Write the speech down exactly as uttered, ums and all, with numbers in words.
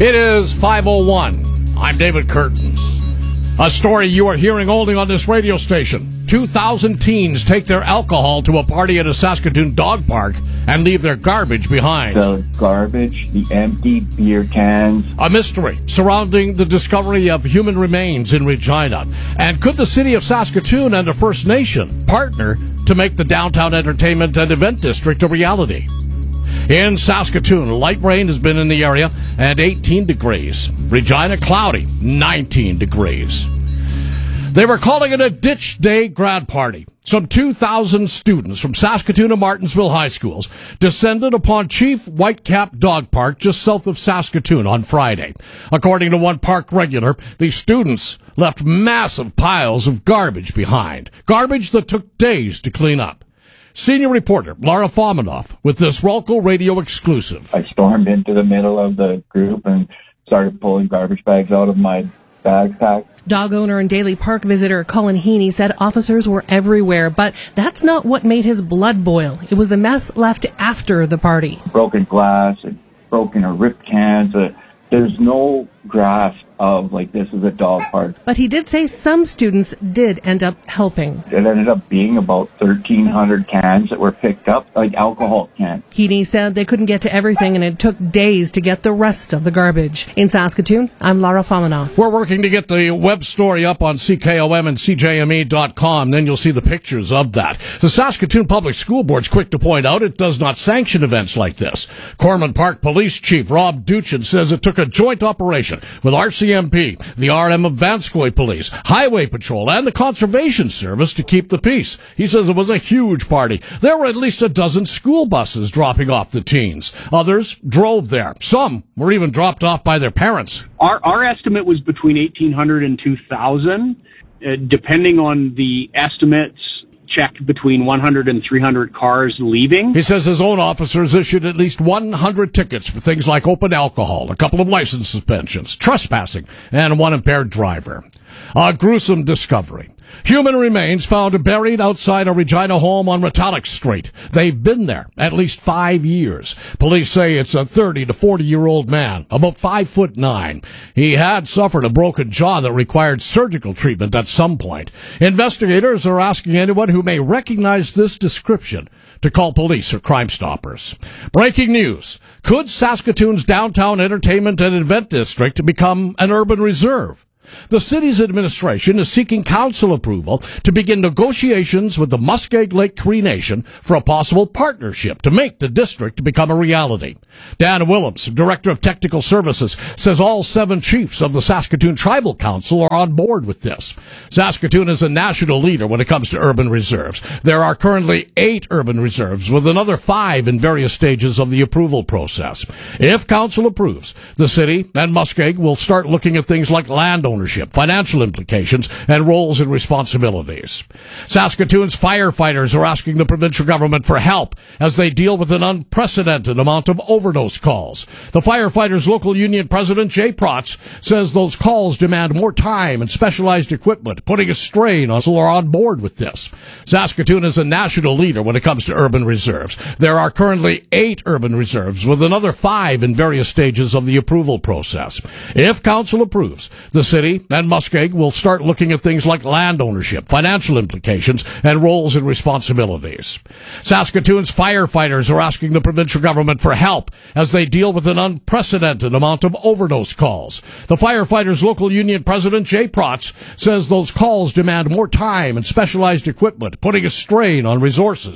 It is five oh one. I'm David Curtin. A story you are hearing only on this radio station. two thousand teens take their alcohol to a party at a Saskatoon dog park and leave their garbage behind. The garbage, the empty beer cans. A mystery surrounding the discovery of human remains in Regina. And could the city of Saskatoon and the First Nation partner to make the downtown entertainment and event district a reality? In Saskatoon, light rain has been in the area and eighteen degrees. Regina, cloudy, nineteen degrees. They were calling it a Ditch Day grad party. Some two thousand students from Saskatoon and Martensville high schools descended upon Chief Whitecap Dog Park just south of Saskatoon on Friday. According to one park regular, the students left massive piles of garbage behind. Garbage that took days to clean up. Senior reporter Laura Fominoff with this Rolco Radio exclusive. I stormed into the middle of the group and started pulling garbage bags out of my backpack. Dog owner and Daly Park visitor Colin Heaney said officers were everywhere, but that's not what made his blood boil. It was the mess left after the party. Broken glass, broken or ripped cans. Uh, there's no grasp of, like, this is a dog park. But he did say some students did end up helping. It ended up being about thirteen hundred cans that were picked up, like alcohol cans. Heaney said they couldn't get to everything and it took days to get the rest of the garbage. In Saskatoon, I'm Laura Fominoff. We're working to get the web story up on C K O M and C J M E dot com. Then you'll see the pictures of that. The Saskatoon Public School Board's quick to point out it does not sanction events like this. Corman Park Police Chief Rob Duchin says it took a joint operation with R C M P, the R M of Vanscoy Police, Highway Patrol, and the Conservation Service to keep the peace. He says it was a huge party. There were at least a dozen school buses dropping off the teens. Others drove there. Some were even dropped off by their parents. Our, our estimate was between eighteen hundred and two thousand. Uh, depending on the estimates, checked between one hundred and three hundred cars leaving. He says his own officers issued at least one hundred tickets for things like open alcohol, a couple of license suspensions, trespassing, and one impaired driver. A gruesome discovery. Human remains found buried outside a Regina home on Retallick Street. They've been there at least five years. Police say it's a thirty to forty-year-old man, about five foot nine. He had suffered a broken jaw that required surgical treatment at some point. Investigators are asking anyone who may recognize this description to call police or Crime Stoppers. Breaking news. Could Saskatoon's downtown entertainment and event district become an urban reserve? The city's administration is seeking council approval to begin negotiations with the Muskeg Lake Cree Nation for a possible partnership to make the district become a reality. Dan Willems, Director of Technical Services, says all seven chiefs of the Saskatoon Tribal Council are on board with this. Saskatoon is a national leader when it comes to urban reserves. There are currently eight urban reserves, with another five in various stages of the approval process. If council approves, the city and Muskeg will start looking at things like land ownership, financial implications, and roles and responsibilities. Saskatoon's firefighters are asking the provincial government for help as they deal with an unprecedented amount of overdose calls. The firefighters' local union president, Jay Protz, says those calls demand more time and specialized equipment, putting a strain on those who are on board with this. Saskatoon is a national leader when it comes to urban reserves. There are currently eight urban reserves, with another five in various stages of the approval process. If council approves, the city and Muskeg will start looking at things like land ownership, financial implications, and roles and responsibilities. Saskatoon's firefighters are asking the provincial government for help as they deal with an unprecedented amount of overdose calls. The firefighters' local union president, Jay Protz, says those calls demand more time and specialized equipment, putting a strain on resources.